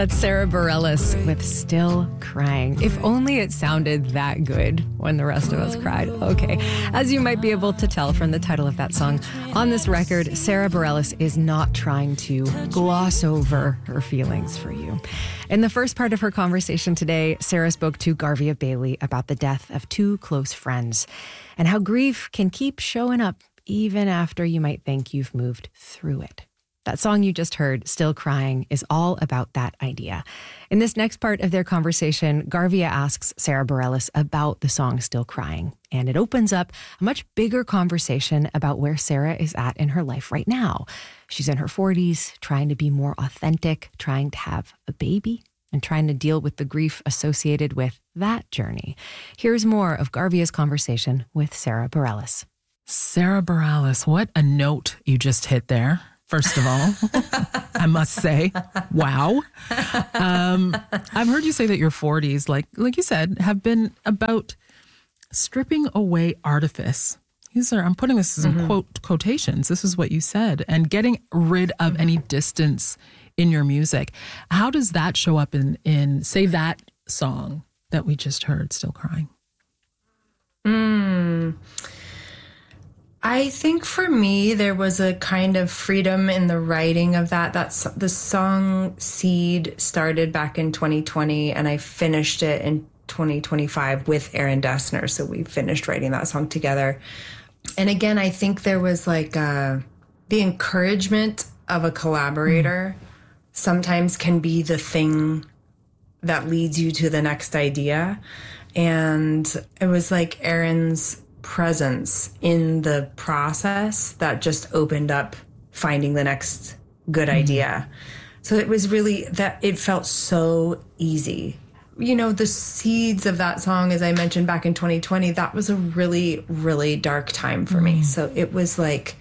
That's Sarah Bareilles with Still Crying. If only it sounded that good when the rest of us cried. Okay. As you might be able to tell from the title of that song, on this record, Sarah Bareilles is not trying to gloss over her feelings for you. In the first part of her conversation today, Sarah spoke to Garvia Bailey about the death of two close friends and how grief can keep showing up even after you might think you've moved through it. That song you just heard, Still Crying, is all about that idea. In this next part of their conversation, Garvia asks Sarah Bareilles about the song Still Crying, and it opens up a much bigger conversation about where Sarah is at in her life right now. She's in her 40s, trying to be more authentic, trying to have a baby, and trying to deal with the grief associated with that journey. Here's more of Garvia's conversation with Sarah Bareilles. Sarah Bareilles, what a note you just hit there. First of all, I must say, wow. I've heard you say that your 40s, like you said, have been about stripping away artifice. I'm putting this in quotations. This is what you said. And getting rid of any distance in your music. How does that show up in say, that song that we just heard, Still Crying? I think for me, there was a kind of freedom in the writing of that. The song Seed started back in 2020, and I finished it in 2025 with Aaron Dessner. So we finished writing that song together. And again, I think there was like the encouragement of a collaborator sometimes can be the thing that leads you to the next idea. And it was like Aaron's presence in the process that just opened up finding the next good idea. So it was really that it felt so easy. You know, the seeds of that song, as I mentioned back in 2020, that was a really, really dark time for me. So it was like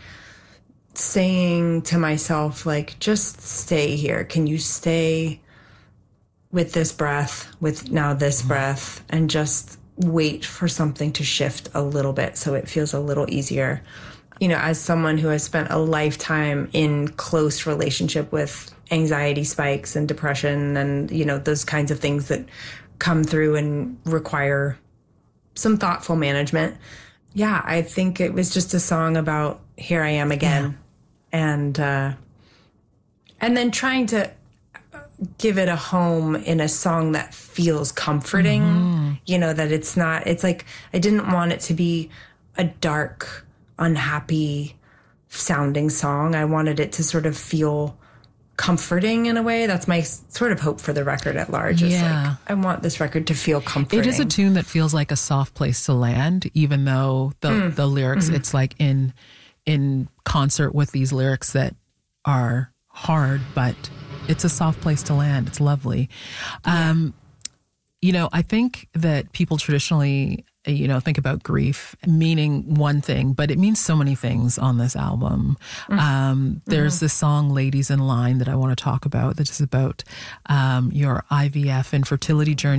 saying to myself, like, just stay here. Can you stay with this breath, with now this breath, and just wait for something to shift a little bit so it feels a little easier. You know, as someone who has spent a lifetime in close relationship with anxiety spikes and depression and, you know, those kinds of things that come through and require some thoughtful management. Yeah, I think it was just a song about here I am again. Yeah. And then trying to give it a home in a song that feels comforting, you know, that it's like, I didn't want it to be a dark, unhappy sounding song. I wanted it to sort of feel comforting in a way. That's my sort of hope for the record at large. Is like, I want this record to feel comforting. It is a tune that feels like a soft place to land, even though the lyrics, it's like in concert with these lyrics that are hard, but it's a soft place to land. It's lovely. You know, I think that people traditionally, you know, think about grief meaning one thing, but it means so many things on this album. There's this song, Ladies in Line, that I want to talk about, that is about your IVF and fertility journey.